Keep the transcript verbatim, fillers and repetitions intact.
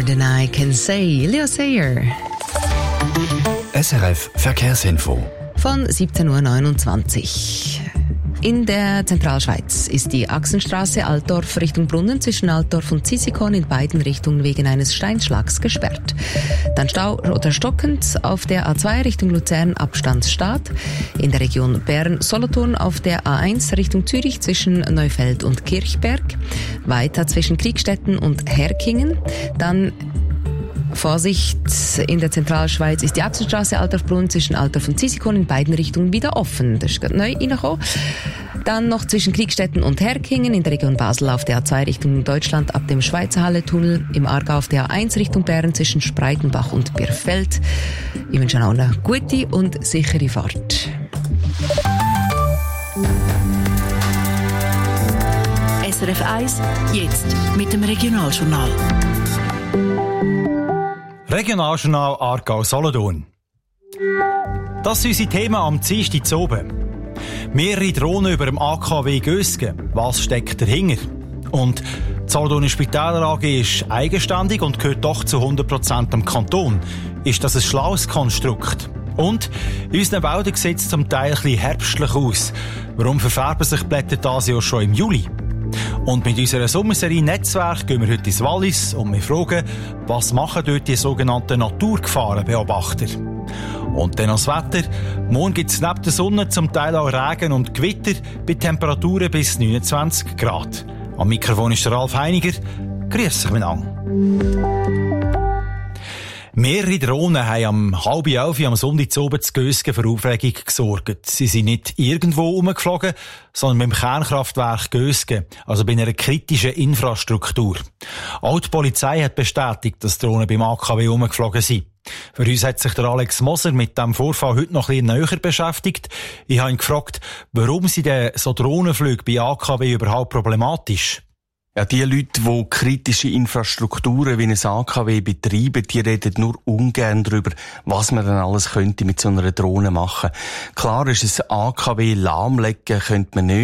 More Than I Can Say, Leo Sayer. S R F Verkehrsinfo. Von siebzehn Uhr neunundzwanzig. In der Zentralschweiz ist die Achsenstraße Altdorf Richtung Brunnen zwischen Altdorf und Zisikon in beiden Richtungen wegen eines Steinschlags gesperrt. Dann Stau oder stockend auf der A zwei Richtung Luzern Abstandsstart. In der Region Bern-Solothurn auf der A eins Richtung Zürich zwischen Neufeld und Kirchberg. Weiter zwischen Kriegstetten und Herkingen. Dann Vorsicht, in der Zentralschweiz ist die Achsenstraße Altdorf-Brunnen zwischen Altdorf und Zisikon in beiden Richtungen wieder offen. Das ist gerade neu reingekommen. Dann noch zwischen Kriegstetten und Herkingen in der Region Basel auf der A zwei Richtung Deutschland ab dem Schweizer Halle-Tunnel, im Aargau auf der A eins Richtung Bern zwischen Spreitenbach und Birfeld. Ich wünsche Ihnen auch eine gute und sichere Fahrt. S R F eins, jetzt mit dem Regionaljournal. Regionaljournal Aargau-Solothurn. Das sind unsere Themen am Dienstag zu oben. Mehrere Drohnen über dem A K W Gösgen. Was steckt dahinter? Und die Solothurner Spitäler A G ist eigenständig und gehört doch zu hundert Prozent dem Kanton. Ist das ein schlaues Konstrukt? Und in unseren Wäldern sieht es zum Teil ein bisschen herbstlich aus. Warum verfärben sich Blätter dieses Jahr schon im Juli? Und mit unserer Sommerserie Netzwerk gehen wir heute ins Wallis und wir fragen, was machen dort die sogenannten Naturgefahrenbeobachter? Und dann noch das Wetter. Morgen gibt es neben der Sonne zum Teil auch Regen und Gewitter bei Temperaturen bis neunundzwanzig Grad. Am Mikrofon ist der Ralf Heiniger. Grüß euch miteinander. Mehrere Drohnen haben am halb elf am Sonntag zu oben zu Gösgen für Aufregung gesorgt. Sie sind nicht irgendwo rumgeflogen, sondern beim Kernkraftwerk Gösgen, also bei einer kritischen Infrastruktur. Auch die Polizei hat bestätigt, dass Drohnen beim A K W rumgeflogen sind. Für uns hat sich der Alex Moser mit dem Vorfall heute noch ein bisschen näher beschäftigt. Ich habe ihn gefragt, warum sind denn so Drohnenflüge bei A K W überhaupt problematisch? Ja, die Leute, die kritische Infrastrukturen wie ein A K W betreiben, die reden nur ungern darüber, was man dann alles könnte mit so einer Drohne machen. Klar ist, ein A K W lahmlegen könnte man nicht.